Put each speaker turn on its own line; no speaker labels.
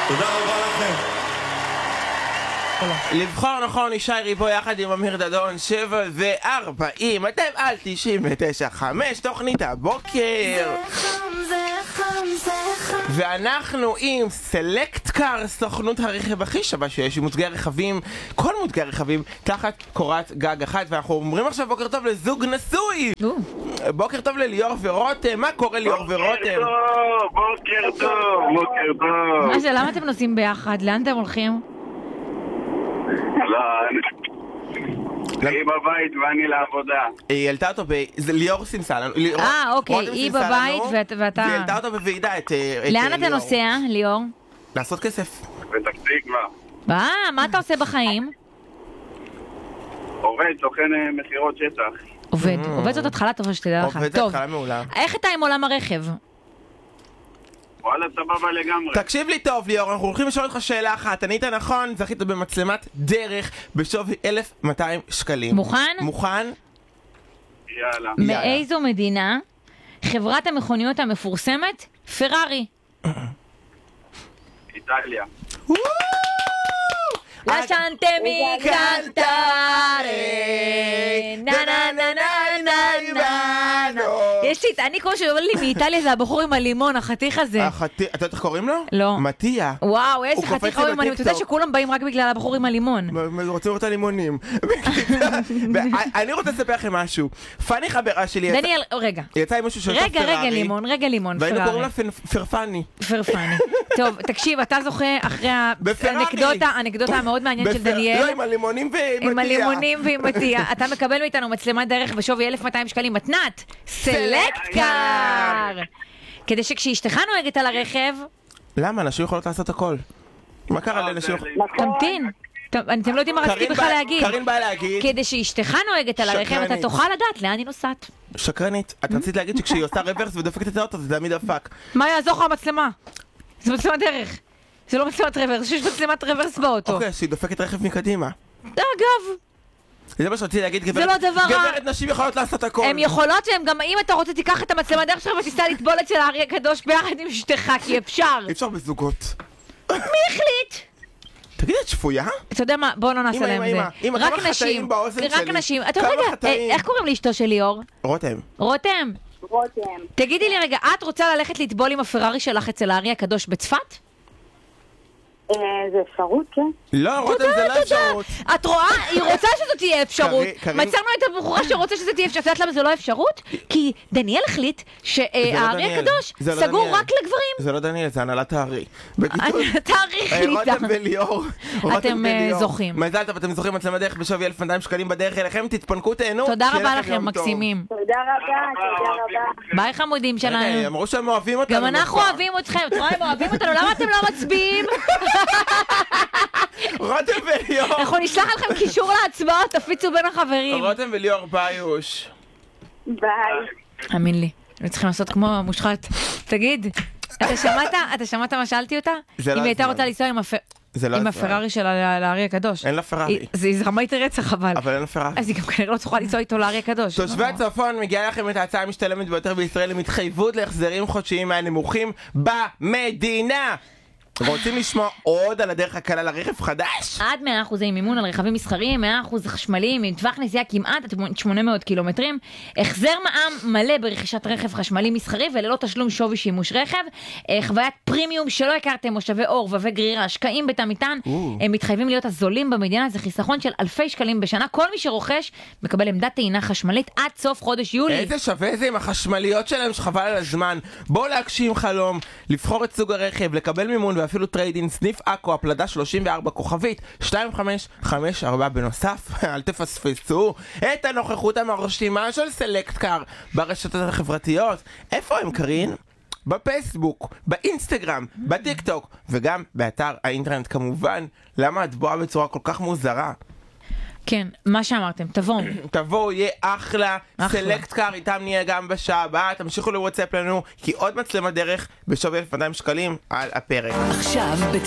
תודה רבה לכם.
לבחור נכון ישי פה יחד עם אמיר דדון 7:40. אתם על 99.5 תוכנית הבוקר, ואנחנו עם סלקט קאר, סוכנות הרכב הכי שווה שיש, עם מותגי הרכבים, כל מותגי הרכבים תחת קורת גג אחת. ואנחנו אומרים עכשיו בוקר טוב לזוג נשוי. בוקר טוב לליאור ורותם. מה קורה ליאור ורותם?
בוקר טוב.
מה זה, למה אתם נוסעים ביחד? לאן אתם הולכים?
היא בבית ואני לעבודה.
היא העלתה אותו ליאור סימסה לנו.
אוקיי, היא בבית ואתה...
והיא העלתה אותו בוועידה את
לאן אתה נוסע, ליאור?
לעשות כסף.
פתח תקווה.
מה אתה עושה בחיים?
עובד, סוכן מכירות שטח.
עובד זאת התחלה טובה שתדע לך.
עובד זאת התחלה מעולה.
איך אתה עם עולם הרכב?
וואלה, סבבה לגמרי.
תקשיב לי טוב ליאור, אנחנו הולכים לשאול אותך שאלה אחת. ענית נכון, זכית במצלמת דרך בשווי 1,200 שקלים.
מוכן?
מוכן?
יאללה.
מאיזו מדינה חברת המכוניות המפורסמת פרארי?
איטליה.
לשנטמי קנטארה נה נה נה נה נה נה. יש לי, אני כמו שאומר לי מאיטליה זה הבחור עם הלימון, החתיך הזה.
אתה יודעת איך קוראים לו?
לא.
מתיה.
וואו, איזה חתיך עם הלימון. אתה יודע שכולם באים רק בגלל הבחור עם הלימון.
רוצים אותה לימונים. אני רוצה לספר לכם משהו. פני חברה שלי
דניאל, רגע.
יצא עם משהו שאתה פרארי.
רגע לימון,
והיינו קוראים לה פרפני.
טוב, תקשיב, אתה זוכה אחרי האנקדוטה המאוד מעניינת של דניאל.
לא, עם הלימונים ועם
עם הלימונים ועם מתיה. אתה מקבל מאיתנו מצלמת דרך בשווי 1,200 שקלים מתנת סלקט קאר, כדי שכשאשתך נוהגת על הרכב...
למה? אנשים יכולות לעשות הכל. מה קרה לאנשים?
תמתין. אתם לא יודעים מה רציתי בכלל להגיד.
קרין באה להגיד
כדי שאשתך נוהגת על הרכב אתה תוכל לדעת לאן היא נוסעת.
שקרנית. את רצית להגיד שכשהיא עושה רוורס ודופקת את האוטו זה תמיד דפק.
מה יעזור לך המצלמה? זה מצלמת דרך, זה לא מצלמת רוורס, שיש מצלמת רוורס באוטו.
אוקיי, שהיא דופקת רכב מקדימה.
אגב,
זה מה שרציתי להגיד,
זה לא דבר רע.
גברת, נשים יכולות לעשות הכל.
הן יכולות, והן גם, אם אתה רוצה תיקח את המצלמת דרך שלך ותיסע לטבול אצל האריה הקדוש ביחד עם אשתך, כי אפשר.
אפשר בזוגות.
מי החליט?
תגידי, את שפויה?
אתה יודע מה, בוא לא נעשה להם זה. רק נשים, רק נשים. אתה רגע, איך קוראים לאשתו של ליאור?
רותם.
רותם. תגידי לי רגע, את רוצה ללכת לטבול עם הפרארי שלך אצל האריה הקדוש בצפת?
זה אפשרות, כן?
לא, רותם, זה לא אפשרות.
את רואה? היא רוצה שזו תהיה אפשרות. מצאנו את הבחורה שרוצה שזה תהיה אפשרות. את יודעת למה זה לא אפשרות? כי דניאל החליט שהאריה הקדוש סגור רק לגברים.
זה לא דניאל, זה הנהלת הארי.
הנהלת הארי החליטה.
רותם וליאור.
אתם זוכים.
מזל טוב, אתם זוכים מצלמת דרך בשווי 1,200 שקלים בדרך אליכם. תתפנקו, תהנו.
תודה רבה לכם, מקסימים.
תודה רבה.
ביי חמודים שלנו.
אמרו שהם אוהבים אותנו.
גם אנחנו אוהבים אתכם. את רואה, הם אוהבים אותנו. למה אתם לא מצביעים?
רותם וליאור.
אנחנו נשלח לכם קישור להצבעות, תפיצו בין החברים.
רותם וליאור ביוש.
ביי.
אמין לי, הם צריכים לעשות כמו מושחת. תגיד, אתה שמעת מה שאלתי אותה? אם היא הייתה רוצה לנסוע עם הפרארי של האריה הקדוש.
אין לה פרארי.
זה זרמית רצח אבל
אין לה פרארי.
אז היא גם כנראה לא תוכל לנסוע איתו לאריה הקדוש.
תושבי הצפון, מגיעה לכם את ההצעה המשתלמת ביותר בישראל עם התחייבות להחזרים חודשיים מהנמוכים במדינה. רוצים לשמוע עוד על הדרך הקלה לרכב חדש?
עד 100% מימון על רכבים מסחריים, 100% חשמליים, עם טווח נסיעה כמעט 800 קילומטרים, החזר מע"מ מלא ברכישת רכב חשמלי מסחרי וללא תשלום שווי שימוש רכב, חוויית פרימיום שלא הכרתם, מושבי אור וגרירה, השקעים בתא מטען, הם מתחייבים להיות הזולים במדינה, זה חיסכון של אלפי שקלים בשנה, כל מי שרוכש מקבל עמדת טעינה חשמלית עד סוף חודש יולי.
איזה שווה זה עם החשמליות שלהם שחבל על הזמן. בואו להגשים חלום, לבחור את סוג הרכב, לקבל מימון ואפילו טריידין, סניף אקו, הפלדה 34 כוכבית 2554. בנוסף, אל תפספסו את הנוכחות המרשימה של סלקט קאר ברשתות החברתיות. איפה הם, קרין? בפייסבוק, באינסטגרם, בטיק טוק וגם באתר האינטרנט כמובן. למה את בואה בצורה כל כך מוזרה?
כן, מה שאמרתם,
תבואו, יהיה אחלה. סלקט קאר, איתם נהיה גם בשעה הבאה. תמשיכו לוואטסאפ לנו, כי עוד מצלמת דרך בשווי 1,200 שקלים על הפרק.
עכשיו